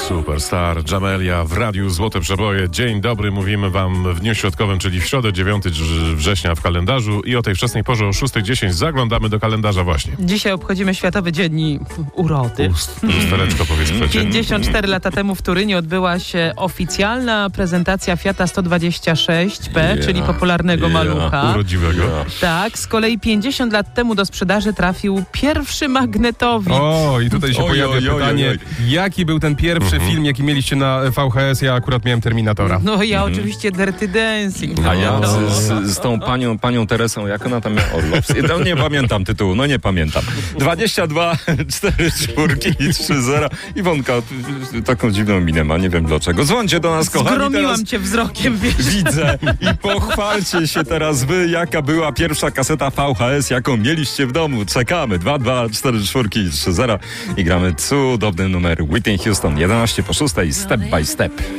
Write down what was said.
Superstar, Jamelia w Radiu Złote Przeboje. Dzień dobry, mówimy wam w dniu środkowym, czyli w środę 9 września w kalendarzu i o tej wczesnej porze o 6:10 zaglądamy do kalendarza właśnie. Dzisiaj obchodzimy Światowy Dzień Urody. Lustereczko powiedz przecież. 54 lata temu w Turynie odbyła się oficjalna prezentacja Fiata 126P, czyli popularnego malucha. Urodziwego. Tak, z kolei 50 lat temu do sprzedaży trafił pierwszy magnetowid. O, i tutaj się pojawia pytanie, jaki był ten pierwszy film, jaki mieliście na VHS? Ja akurat miałem Terminatora. No ja oczywiście Dirty Dancing. A ja z tą panią Teresą, jak ona tam miała? Orlowską. No, nie pamiętam tytułu, nie pamiętam. 22, 4 czwórki i 3 zera. Iwonka taką dziwną minę ma, nie wiem dlaczego. Dzwońcie do nas, kochani. Zgromiłam teraz cię wzrokiem, wiesz. widzę i pochwalcie się teraz wy, jaka była pierwsza kaseta VHS, jaką mieliście w domu. Czekamy. 2, 4 czwórki i 3 zera i gramy cudowny numer Whitney Houston, 11 po 6, Step by Step.